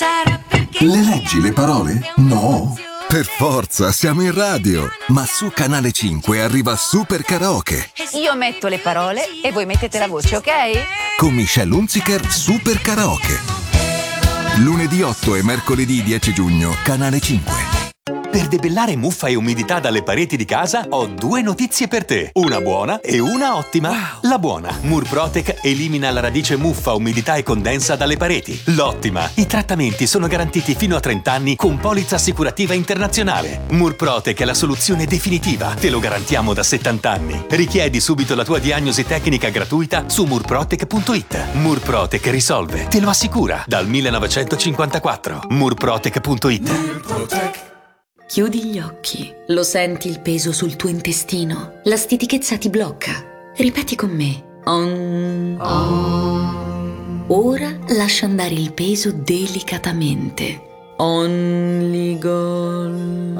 sarà perché Le leggi le parole? No. Per forza, siamo in radio. Ma su Canale 5 arriva Super Karaoke. Io metto le parole e voi mettete la voce, ok? Con Michelle Hunziker, Super Karaoke. Lunedì 8 e mercoledì 10 giugno, Canale 5. Per debellare muffa e umidità dalle pareti di casa ho due notizie per te. Una buona e una ottima. Wow. La buona: Murprotec elimina la radice muffa, umidità e condensa dalle pareti. L'ottima: i trattamenti sono garantiti fino a 30 anni con polizza assicurativa internazionale. Murprotec è la soluzione definitiva. Te lo garantiamo da 70 anni. Richiedi subito la tua diagnosi tecnica gratuita su murprotec.it. Murprotec risolve, te lo assicura, dal 1954. Murprotec.it. Chiudi gli occhi, lo senti il peso sul tuo intestino, la stitichezza ti blocca. Ripeti con me. Ora lascia andare il peso delicatamente. Only gone.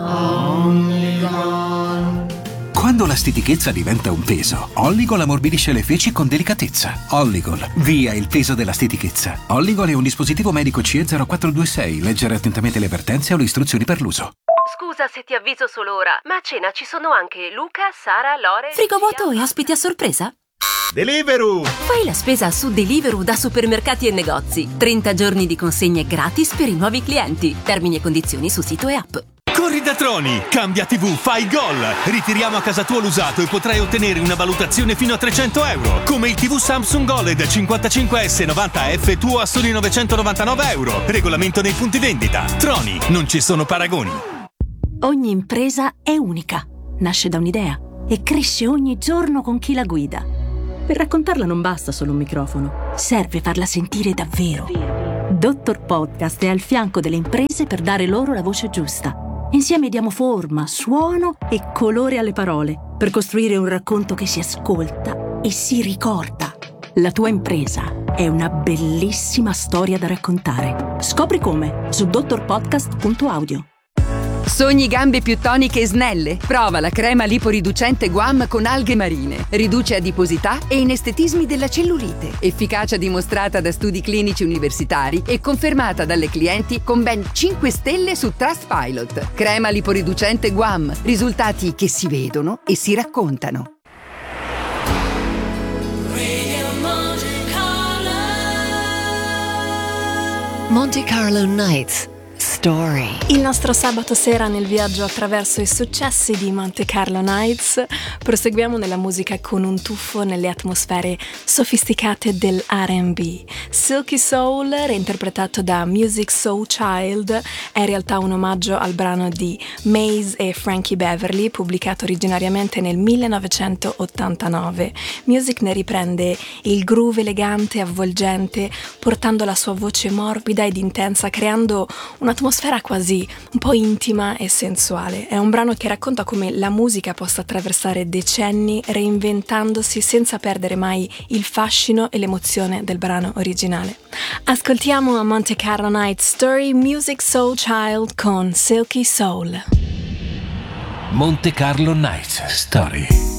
Quando la stitichezza diventa un peso, Olligol ammorbidisce le feci con delicatezza. Olligol, via il peso della stitichezza. Olligol è un dispositivo medico CE 0426. Leggere attentamente le avvertenze o le istruzioni per l'uso. Scusa se ti avviso solo ora, ma a cena ci sono anche Luca, Sara, Lore... Frigo vuoto e ospiti a sorpresa? Deliveroo! Fai la spesa su Deliveroo da supermercati e negozi. 30 giorni di consegne gratis per i nuovi clienti. Termini e condizioni su sito e app. Corri da Troni, cambia TV, fai gol. Ritiriamo a casa tua l'usato e potrai ottenere una valutazione fino a 300 euro. Come il TV Samsung OLED 55S 90F tuo a soli 999 euro. Regolamento nei punti vendita. Troni, non ci sono paragoni. Ogni impresa è unica, nasce da un'idea e cresce ogni giorno con chi la guida. Per raccontarla non basta solo un microfono, serve farla sentire davvero. Dottor Podcast è al fianco delle imprese per dare loro la voce giusta. Insieme diamo forma, suono e colore alle parole per costruire un racconto che si ascolta e si ricorda. La tua impresa è una bellissima storia da raccontare. Scopri come su dottorpodcast.audio. Sogni gambe più toniche e snelle? Prova la crema liporiducente Guam con alghe marine. Riduce adiposità e inestetismi della cellulite. Efficacia dimostrata da studi clinici universitari e confermata dalle clienti con ben 5 stelle su Trustpilot. Crema liporiducente Guam. Risultati che si vedono e si raccontano. Monte Carlo Nights. Story. Il nostro sabato sera nel viaggio attraverso i successi di Monte Carlo Nights proseguiamo nella musica con un tuffo nelle atmosfere sofisticate del R&B. Silky Soul, reinterpretato da Musiq Soulchild, è in realtà un omaggio al brano di Maze e Frankie Beverly pubblicato originariamente nel 1989. Musiq ne riprende il groove elegante e avvolgente portando la sua voce morbida ed intensa, creando un'atmosfera quasi un po' intima e sensuale. È un brano che racconta come la musica possa attraversare decenni reinventandosi senza perdere mai il fascino e l'emozione del brano originale. Ascoltiamo a Monte Carlo Night Story Musiq Soulchild con Silky Soul. Monte Carlo Nights Story.